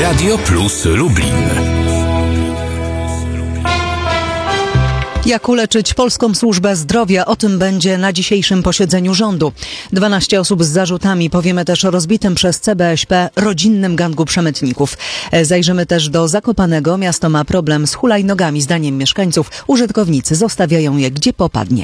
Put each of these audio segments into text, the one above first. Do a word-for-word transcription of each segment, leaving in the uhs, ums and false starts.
Radio Plus Lublin. Jak uleczyć polską służbę zdrowia? O tym będzie na dzisiejszym posiedzeniu rządu. dwanaście osób z zarzutami. Powiemy też o rozbitym przez C B S P rodzinnym gangu przemytników. Zajrzymy też do Zakopanego. Miasto ma problem z hulajnogami. Zdaniem mieszkańców użytkownicy zostawiają je gdzie popadnie.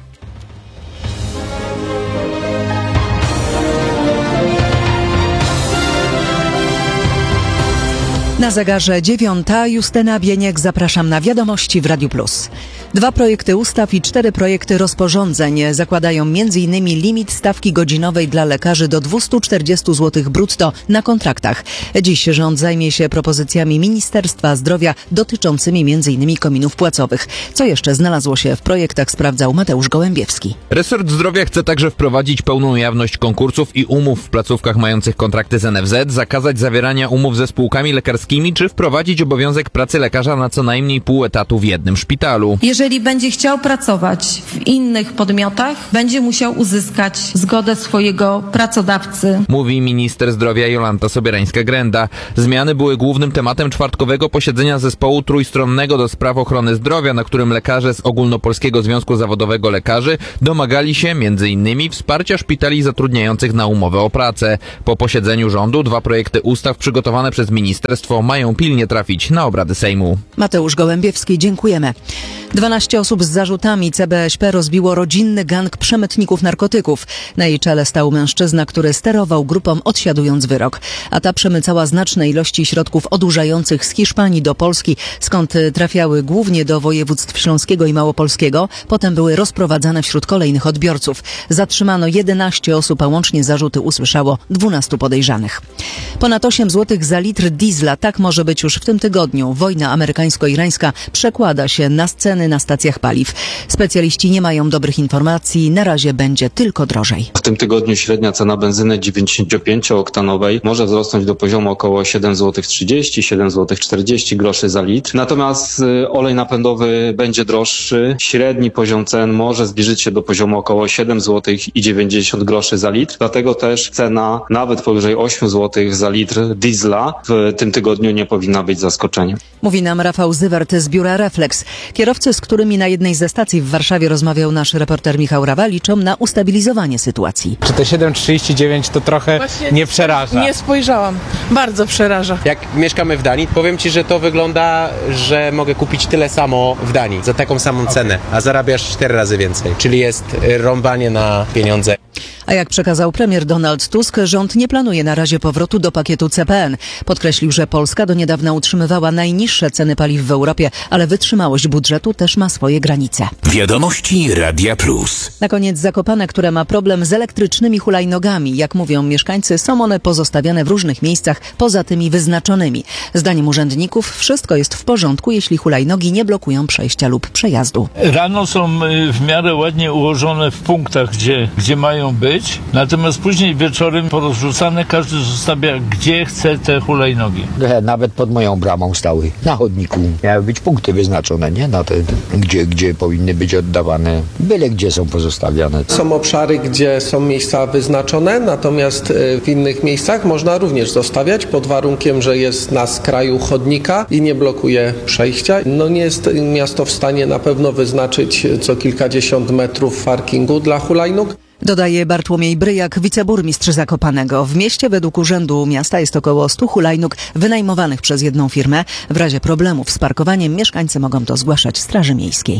Na zegarze dziewiąta. Justyna Bieniek, zapraszam na wiadomości w Radiu Plus. Dwa projekty ustaw i cztery projekty rozporządzeń zakładają między innymi limit stawki godzinowej dla lekarzy do dwieście czterdzieści złotych brutto na kontraktach. Dziś rząd zajmie się propozycjami Ministerstwa Zdrowia dotyczącymi między innymi kominów płacowych. Co jeszcze znalazło się w projektach, sprawdzał Mateusz Gołębiewski. Resort Zdrowia chce także wprowadzić pełną jawność konkursów i umów w placówkach mających kontrakty z N F Z, zakazać zawierania umów ze spółkami lekarskimi, czy wprowadzić obowiązek pracy lekarza na co najmniej pół etatu w jednym szpitalu. Jeżeli będzie chciał pracować w innych podmiotach, będzie musiał uzyskać zgodę swojego pracodawcy. Mówi minister zdrowia Jolanta Sobierańska-Grenda. Zmiany były głównym tematem czwartkowego posiedzenia zespołu trójstronnego do spraw ochrony zdrowia, na którym lekarze z Ogólnopolskiego Związku Zawodowego Lekarzy domagali się między innymi wsparcia szpitali zatrudniających na umowę o pracę. Po posiedzeniu rządu dwa projekty ustaw przygotowane przez ministerstwo mają pilnie trafić na obrady Sejmu. Mateusz Gołębiewski, dziękujemy. dwanaście osób z zarzutami. C B S P rozbiło rodzinny gang przemytników narkotyków. Na jej czele stał mężczyzna, który sterował grupą, odsiadując wyrok. A ta przemycała znaczne ilości środków odurzających z Hiszpanii do Polski, skąd trafiały głównie do województw śląskiego i małopolskiego. Potem były rozprowadzane wśród kolejnych odbiorców. Zatrzymano jedenaście osób, a łącznie zarzuty usłyszało dwunastu podejrzanych. Ponad osiem złotych za litr diesla. Tak może być już w tym tygodniu. Wojna amerykańsko-irańska przekłada się na ceny na stacjach paliw. Specjaliści nie mają dobrych informacji. Na razie będzie tylko drożej. W tym tygodniu średnia cena benzyny dziewięćdziesięciopięciooktanowej może wzrosnąć do poziomu około siedem złotych trzydzieści, siedem złotych czterdzieści groszy za litr. Natomiast olej napędowy będzie droższy. Średni poziom cen może zbliżyć się do poziomu około siedem złotych dziewięćdziesiąt groszy za litr. Dlatego też cena nawet powyżej osiem złotych za litr diesla w tym tygodniu nie powinna być zaskoczeniem. Mówi nam Rafał Zywert z biura Reflex. Kierowcy, z którymi na jednej ze stacji w Warszawie rozmawiał nasz reporter Michał Rawa, liczą na ustabilizowanie sytuacji. Czy te siedem trzydzieści dziewięć to trochę Właśnie nie przeraża? Nie spojrzałam. Bardzo przeraża. Jak mieszkamy w Danii, powiem Ci, że to wygląda, że mogę kupić tyle samo w Danii za taką samą okay. cenę, a zarabiasz cztery razy więcej. Czyli jest rąbanie na pieniądze. A jak przekazał premier Donald Tusk, rząd nie planuje na razie powrotu do pakietu C P N. Podkreślił, że Polska do niedawna utrzymywała najniższe ceny paliw w Europie, ale wytrzymałość budżetu też ma swoje granice. Wiadomości Radia Plus. Na koniec Zakopane, które ma problem z elektrycznymi hulajnogami. Jak mówią mieszkańcy, są one pozostawiane w różnych miejscach poza tymi wyznaczonymi. Zdaniem urzędników wszystko jest w porządku, jeśli hulajnogi nie blokują przejścia lub przejazdu. Rano są w miarę ładnie ułożone w punktach, gdzie, gdzie mają być. Natomiast później wieczorem porozrzucane, każdy zostawia gdzie chce te hulajnogi. Nawet pod moją bramą stały, na chodniku. Miały być punkty wyznaczone, nie? Na te, gdzie, gdzie powinny być oddawane. Byle gdzie są pozostawiane. Są obszary, gdzie są miejsca wyznaczone, natomiast w innych miejscach można również zostawiać pod warunkiem, że jest na skraju chodnika i nie blokuje przejścia. No nie jest miasto w stanie na pewno wyznaczyć co kilkadziesiąt metrów parkingu dla hulajnóg. Dodaje Bartłomiej Bryjak, wiceburmistrz Zakopanego. W mieście według Urzędu Miasta jest około stu hulajnóg wynajmowanych przez jedną firmę. W razie problemów z parkowaniem mieszkańcy mogą to zgłaszać Straży Miejskiej.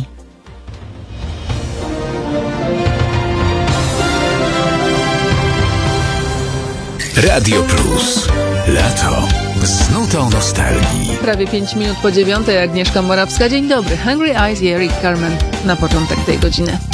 Radio Plus. Lato. Z nutą nostalgii. Prawie pięć minut po dziewiątej. Agnieszka Morawska. Dzień dobry. Hungry Eyes i Eric Carmen na początek tej godziny.